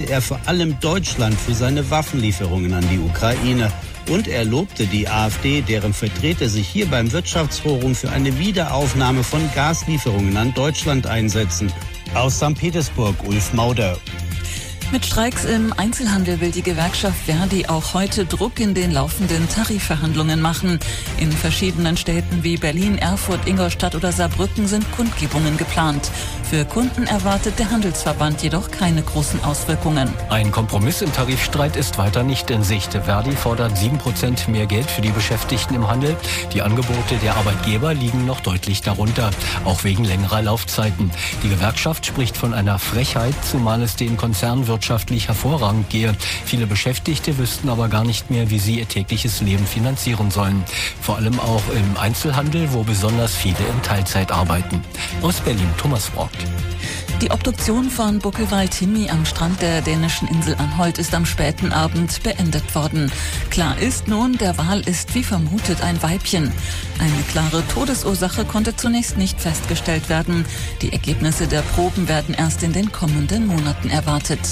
er vor allem Deutschland für seine Waffenlieferungen an die Ukraine. Und er lobte die AfD, deren Vertreter sich hier beim Wirtschaftsforum für eine Wiederaufnahme von Gaslieferungen an Deutschland einsetzen. Aus St. Petersburg, Ulf Mauder. Mit Streiks im Einzelhandel will die Gewerkschaft Verdi auch heute Druck in den laufenden Tarifverhandlungen machen. In verschiedenen Städten wie Berlin, Erfurt, Ingolstadt oder Saarbrücken sind Kundgebungen geplant. Für Kunden erwartet der Handelsverband jedoch keine großen Auswirkungen. Ein Kompromiss im Tarifstreit ist weiter nicht in Sicht. Verdi fordert 7% mehr Geld für die Beschäftigten im Handel. Die Angebote der Arbeitgeber liegen noch deutlich darunter, auch wegen längerer Laufzeiten. Die Gewerkschaft spricht von einer Frechheit, zumal es den Konzernen wirtschaftlich hervorragend gehe. Viele Beschäftigte wüssten aber gar nicht mehr, wie sie ihr tägliches Leben finanzieren sollen. Vor allem auch im Einzelhandel, wo besonders viele in Teilzeit arbeiten. Aus Berlin, Thomas Brock. Die Obduktion von Buckelwald-Timmi am Strand der dänischen Insel Anholt ist am späten Abend beendet worden. Klar ist nun, der Wal ist wie vermutet ein Weibchen. Eine klare Todesursache konnte zunächst nicht festgestellt werden. Die Ergebnisse der Proben werden erst in den kommenden Monaten erwartet.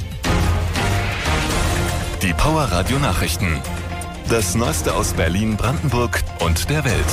Die Power Radio Nachrichten. Das Neueste aus Berlin, Brandenburg und der Welt.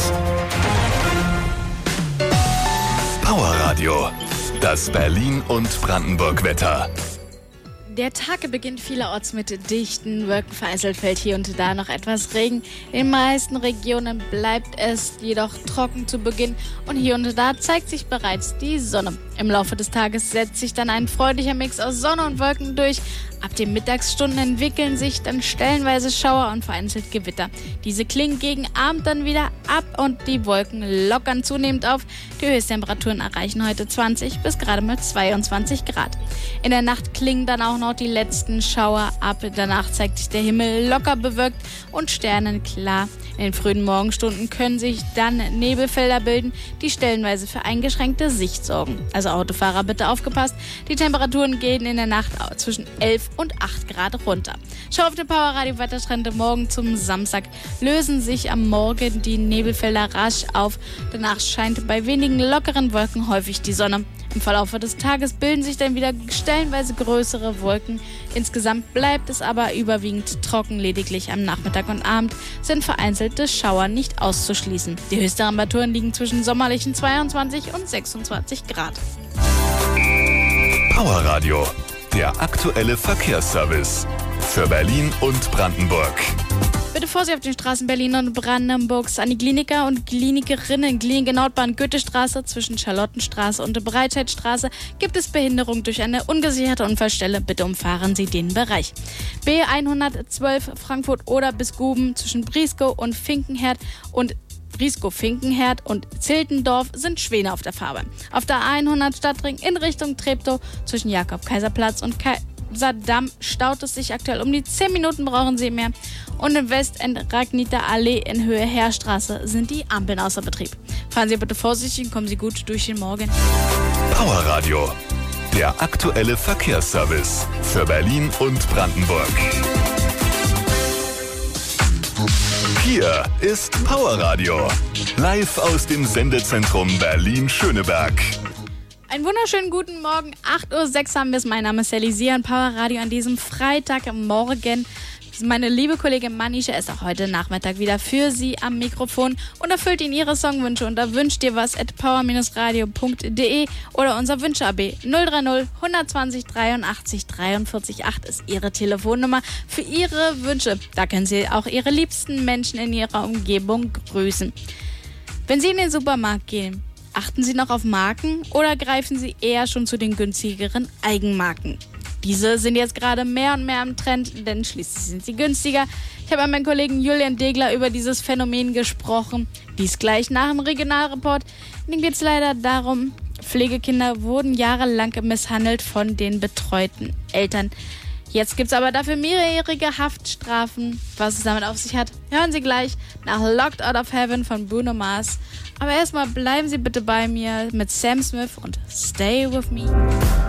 Power Radio. Das Berlin- und Brandenburg-Wetter. Der Tag beginnt vielerorts mit dichten Wolken, vereinzelt fällt hier und da noch etwas Regen. In den meisten Regionen bleibt es jedoch trocken zu Beginn und hier und da zeigt sich bereits die Sonne. Im Laufe des Tages setzt sich dann ein freundlicher Mix aus Sonne und Wolken durch. Ab den Mittagsstunden entwickeln sich dann stellenweise Schauer und vereinzelt Gewitter. Diese klingen gegen Abend dann wieder ab und die Wolken lockern zunehmend auf. Die Höchsttemperaturen erreichen heute 20 bis gerade mal 22 Grad. In der Nacht klingen dann auch noch die letzten Schauer ab. Danach zeigt sich der Himmel locker bewölkt und sternenklar. In den frühen Morgenstunden können sich dann Nebelfelder bilden, die stellenweise für eingeschränkte Sicht sorgen. Also Autofahrer, bitte aufgepasst. Die Temperaturen gehen in der Nacht zwischen 11 und 8 Grad runter. Schau auf den Powerradio Wettertrend morgen zum Samstag. Lösen sich am Morgen die Nebelfelder rasch auf. Danach scheint bei wenigen lockeren Wolken häufig die Sonne. Im Verlauf des Tages bilden sich dann wieder stellenweise größere Wolken. Insgesamt bleibt es aber überwiegend trocken. Lediglich am Nachmittag und Abend sind vereinzelte Schauer nicht auszuschließen. Die Höchsttemperaturen liegen zwischen sommerlichen 22 und 26 Grad. Power Radio, der aktuelle Verkehrsservice für Berlin und Brandenburg. Bitte Vorsicht auf den Straßen Berlin und Brandenburgs an die Kliniker und Klinikerinnen. Klinik Nordbahn Goethestraße zwischen Charlottenstraße und Breitscheidstraße gibt es Behinderung durch eine ungesicherte Unfallstelle. Bitte umfahren Sie den Bereich. B112 Frankfurt oder bis Guben zwischen Brieskow und Finkenherd und Brieskow-Finkenherd und Ziltendorf sind Schwäne auf der Fahrbahn. Auf der A100 Stadtring in Richtung Treptow zwischen Jakob-Kaiser-Platz und Kaiserdamm staut es sich aktuell um die 10 Minuten, brauchen Sie mehr. Und im Westend Ragniter Allee in Höhe Heerstraße sind die Ampeln außer Betrieb. Fahren Sie bitte vorsichtig und kommen Sie gut durch den Morgen. Power Radio, der aktuelle Verkehrsservice für Berlin und Brandenburg. Hier ist Power Radio, live aus dem Sendezentrum Berlin-Schöneberg. Einen wunderschönen guten Morgen, 8:06 Uhr haben wir es. Mein Name ist Sally Sian, Power Radio an diesem Freitagmorgen. Meine liebe Kollegin Manisha ist auch heute Nachmittag wieder für Sie am Mikrofon und erfüllt Ihnen Ihre Songwünsche unter wünschtdirwas@power-radio.de oder unser Wünsche-AB 030 120 83 43 8 ist Ihre Telefonnummer für Ihre Wünsche. Da können Sie auch Ihre liebsten Menschen in Ihrer Umgebung grüßen. Wenn Sie in den Supermarkt gehen, achten Sie noch auf Marken oder greifen Sie eher schon zu den günstigeren Eigenmarken? Diese sind jetzt gerade mehr und mehr am Trend, denn schließlich sind sie günstiger. Ich habe mit meinem Kollegen Julian Degler über dieses Phänomen gesprochen. Dies gleich nach dem Regionalreport. In dem geht es leider darum, Pflegekinder wurden jahrelang misshandelt von den betreuten Eltern. Jetzt gibt es aber dafür mehrjährige Haftstrafen. Was es damit auf sich hat, hören Sie gleich nach Locked Out of Heaven von Bruno Mars. Aber erstmal bleiben Sie bitte bei mir mit Sam Smith und Stay With Me.